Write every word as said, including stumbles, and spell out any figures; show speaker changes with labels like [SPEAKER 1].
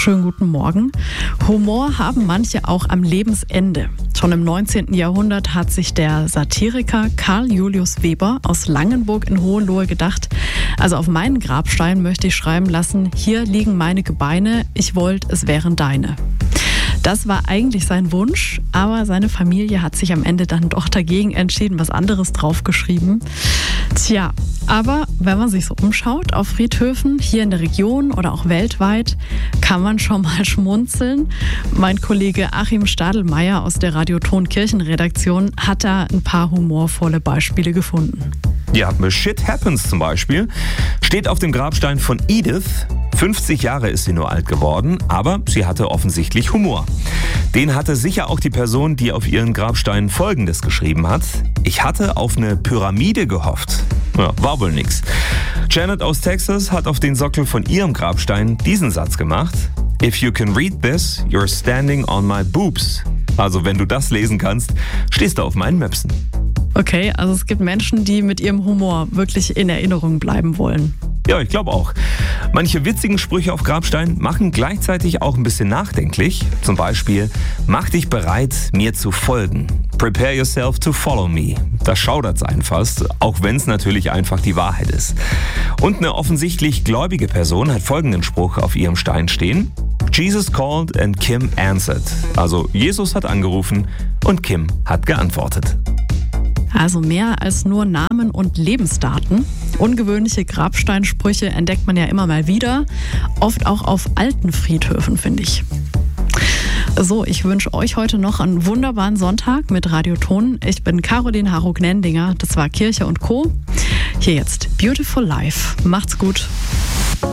[SPEAKER 1] Schönen guten Morgen. Humor haben manche auch am Lebensende. Schon im neunzehnten Jahrhundert hat sich der Satiriker Karl Julius Weber aus Langenburg in Hohenlohe gedacht, also auf meinen Grabstein möchte ich schreiben lassen, hier liegen meine Gebeine, ich wollt, es wären deine. Das war eigentlich sein Wunsch, aber seine Familie hat sich am Ende dann doch dagegen entschieden, was anderes draufgeschrieben. Tja, aber wenn man sich so umschaut auf Friedhöfen hier in der Region oder auch weltweit, kann man schon mal schmunzeln. Mein Kollege Achim Stadelmeier aus der Radioton-Kirchenredaktion hat da ein paar humorvolle Beispiele gefunden.
[SPEAKER 2] Ja, Shit Happens zum Beispiel steht auf dem Grabstein von Edith. fünfzig Jahre ist sie nur alt geworden, aber sie hatte offensichtlich Humor. Den hatte sicher auch die Person, die auf ihren Grabstein Folgendes geschrieben hat. Ich hatte auf eine Pyramide gehofft. Ja, war wohl nix. Janet aus Texas hat auf den Sockel von ihrem Grabstein diesen Satz gemacht. If you can read this, you're standing on my boobs. Also wenn du das lesen kannst, stehst du auf meinen Möpsen.
[SPEAKER 1] Okay, also es gibt Menschen, die mit ihrem Humor wirklich in Erinnerung bleiben wollen.
[SPEAKER 2] Ja, ich glaube auch. Manche witzigen Sprüche auf Grabstein machen gleichzeitig auch ein bisschen nachdenklich. Zum Beispiel, mach dich bereit, mir zu folgen. Prepare yourself to follow me. Das schaudert's einen fast, auch wenn es natürlich einfach die Wahrheit ist. Und eine offensichtlich gläubige Person hat folgenden Spruch auf ihrem Stein stehen. Jesus called and Kim answered. Also Jesus hat angerufen und Kim hat geantwortet.
[SPEAKER 1] Also mehr als nur Namen und Lebensdaten. Ungewöhnliche Grabsteinsprüche entdeckt man ja immer mal wieder. Oft auch auf alten Friedhöfen, finde ich. So, ich wünsche euch heute noch einen wunderbaren Sonntag mit Radioton. Ich bin Caroline Harrog-Nendinger. Das war Kirche und Co. Hier jetzt Beautiful Life. Macht's gut.